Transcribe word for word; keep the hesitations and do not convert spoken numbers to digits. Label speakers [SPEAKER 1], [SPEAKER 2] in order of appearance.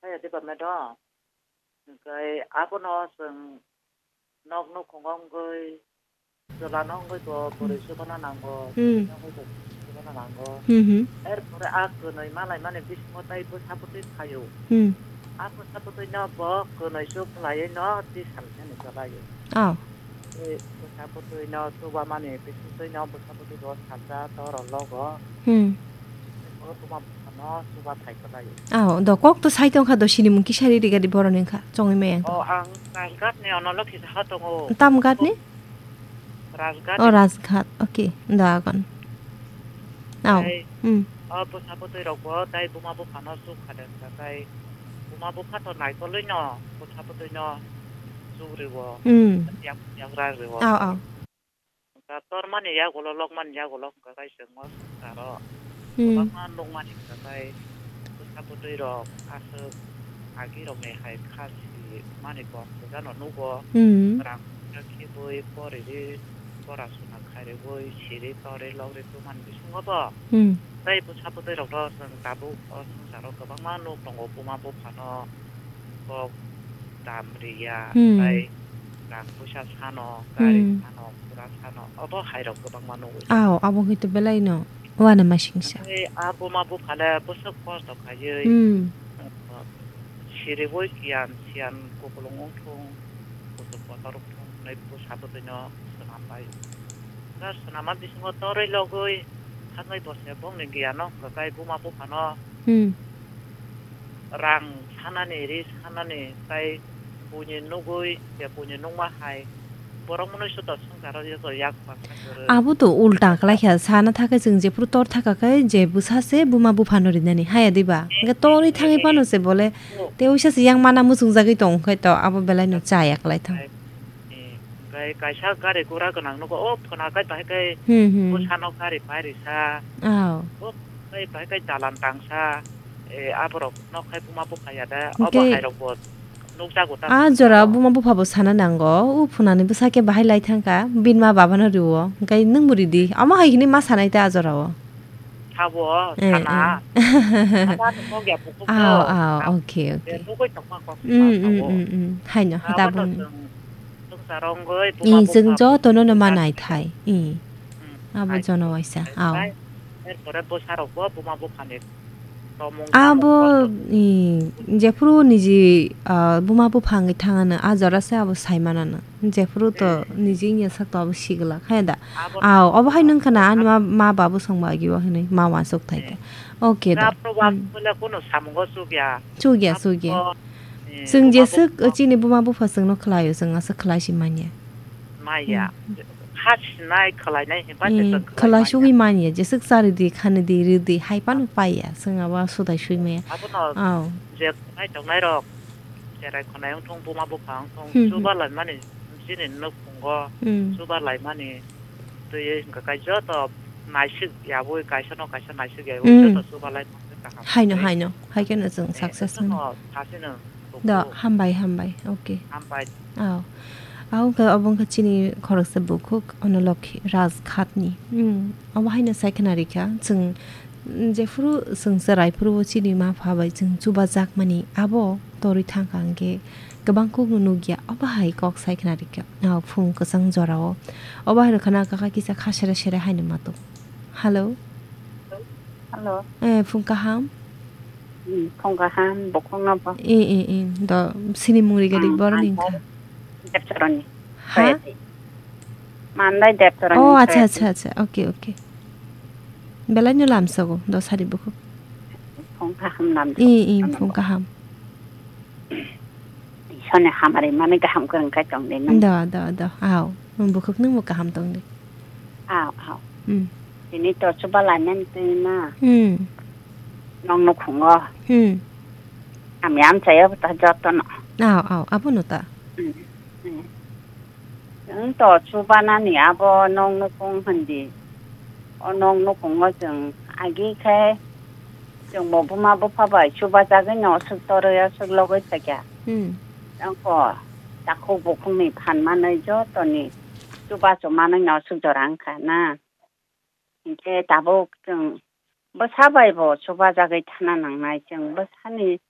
[SPEAKER 1] hay đi bầm đó cái áp nó sừng nó nó không có người rồi là nó người có bồi sư có nó làm có nó người có sư có nó làm có er bồi áp cái này mà lại mà này biết một tay bồi sắp tới thay vô áp bồi sắp tới nó bỏ cái này số lại nó đi sắm cái này cho lại
[SPEAKER 2] à
[SPEAKER 1] bồi sắp tới nó số ba mà này biết tới nó bồi sắp tới đó sắm ra đó rồi lo có
[SPEAKER 2] 아, 너 꼭또 사이동 가도 시리문 기샤리리가 디 버러는가 정이면
[SPEAKER 1] 어, 안 갓네 ono lo kisa hatongo
[SPEAKER 2] 땀 갓네?
[SPEAKER 1] razgat
[SPEAKER 2] 어 라스갓 오케이 나건 아우 음
[SPEAKER 1] 어 보사 보도이라고 다이 부마부 파나수 카덴다 다이 부마부 파토 나이콜리노 보사 보도이노 수그리고
[SPEAKER 2] 음
[SPEAKER 1] 양 양라리고
[SPEAKER 2] 아우 아우
[SPEAKER 1] 다 터만이 야고로 록만 야고로 가가이 생모 가로
[SPEAKER 2] 음
[SPEAKER 1] 바만 록만이 가가이 보사 보도이로 아스 아기로 메하이 카시 많이 거 그잖아 누구
[SPEAKER 2] 음
[SPEAKER 1] 그랑 이렇게 보이 버리리 버라수나 카리고 시리 터리 러리 또만 비슷한 거 봐.
[SPEAKER 2] 음
[SPEAKER 1] 다이 부차부들어서 다부 어 순사로 그방만 놓고 보마보 파노 뭐 담리야 다이 랑부샤 사노 가리 사노 부라 사노 어버 하이로 그방만 놓고
[SPEAKER 2] 아우 아보 그때 벨라이노 와나 마싱샤
[SPEAKER 1] 에 아보마보 팔아 부서 거서 가지
[SPEAKER 2] 음
[SPEAKER 1] 시리고 기안 시안 고글롱통 고서 버터로 내 부차부들요 스나바이 나 스나마 비슷한 거 떠리려고 한가이 보세요. 먹는 게 아노 가까이 부마부 파노
[SPEAKER 2] 음
[SPEAKER 1] 랑 사나니 리 사나니 까이 본인 누구이 제 본인 농마 하이 버럭무는 수도 성가로서 약박
[SPEAKER 2] 아부도 울다 그라이야 사나 타가 증제 프루토르 타가가 제 부사세 부마부 파노리나니 하야 디바 그러니까 또리 탕이 파노세 볼래 때우샤스 양마나 무슨 자기 동 그또 아부 벨라이노 짜약 라이탕
[SPEAKER 1] cái cái sao cái này cô ra cái năng nó có ốp cái nào cái phải cái cô sao nó cái phải đi xa ốp cái phải cái trả làm tăng xa áp rồi nó cái bung bung hay là ốp hay rồi cô nung ra cô ta
[SPEAKER 2] 아 저라 부마부 파보 사나 난거 우프나니 부사게 바이 라이탕가 빈마 바바나 루어 그러니까 능무리디 아마 하이니 마 사나이데 아저라워
[SPEAKER 1] 하고 사나
[SPEAKER 2] 아우 아우 오케이 오케이 음음음음 하이노 하다 보니 이 증저 또는 만나이 타이 이 아부 전화 와이사 아우 아부 이 이제 프로니지 아 부마부 방이 당하는 아저라세 아부 사이만하는 이제 프로도 니지 녀석도 아부 시글라 하야다 아우 아부 하이는 카나 아니 마 바부 성마기와 하네 마 완속 타이다 오케이다 쪽이야 쪽이야 승제 쓱 어찌니 부마부 파승노 클라요 승아 쓱 클라시마니아
[SPEAKER 1] 마야 하시나이 클라이나이 바데
[SPEAKER 2] 클라슈기 마니아 제 쓱사리디 카네디 리디 하이파노 파이야 승아와 소다 슈이메 아우
[SPEAKER 1] 제 나이 정나이로 제라이 코나용 통 부마부 방통 수발란 마니 지는 넣고 수발라이 마니 또예 가까이 저도 나이식 야보이 가셔노 가셔 나이식에 저도 수발라이
[SPEAKER 2] 하이노 하이노 하이게는 좀 सक्세스
[SPEAKER 1] 다시는
[SPEAKER 2] 더 한 바이 한 바이 오케이
[SPEAKER 1] 한 바이
[SPEAKER 2] 아우 아우 그 어번 같이니 거럭서 보고 오늘로키 라즈 카트니 음 아우 하이나 사이크나리카 증 이제 프로 승서라이 프로 치니마 파바이 증 주바작 마니 아보 도리 탕강게 그방코 누기야 어바하이 꼭 사이크나리카 나 풍 그상 저라오 어바하르 카나가가 기사 카시라 시라 하이는 마도 할로
[SPEAKER 1] 할로
[SPEAKER 2] 에 풍카함
[SPEAKER 1] không có ham bốc không nộp
[SPEAKER 2] 예, 예, 예. 너 시니무리가 디 버닝카.
[SPEAKER 1] 뎁처럼.
[SPEAKER 2] 하?
[SPEAKER 1] 만나이 뎁처럼.
[SPEAKER 2] 어, 아차, 아차, 아차. 오케이, 오케이. 벨라뇨 람서고 너 사리 보고.
[SPEAKER 1] 퐁카함 남.
[SPEAKER 2] 예, 예, 퐁카함.
[SPEAKER 1] 손에 하마리 만에 가함 그런 거 정도는.
[SPEAKER 2] 더, 더, 더. 아우. 뭐 그는 뭐 가함 동네.
[SPEAKER 1] 아우, 아우.
[SPEAKER 2] 음.
[SPEAKER 1] 이니 또 수발라는 때나.
[SPEAKER 2] 음.
[SPEAKER 1] nong nó khủng ngò, à mẹ em thấy ở tại cho tôi nọ,
[SPEAKER 2] nào, ảo, áp nó ta,
[SPEAKER 1] những tổ chú ba na nè, áp nong nó cũng hình gì, nong nó cũng có chừng ai cái cái chừng một bữa mà bữa phá bảy chú ba ra cái nhỏ sức to rồi, sức lâu cái gì cả, đang có đặc khu vực không bị phản mà nơi cho tôi nè, chú ba số mà nó nhỏ sức cho rằng cả na, cái tao bộ chừng bớt sáu bảy bộ chú ba ra cái thằng nào này chừng bớt sáu này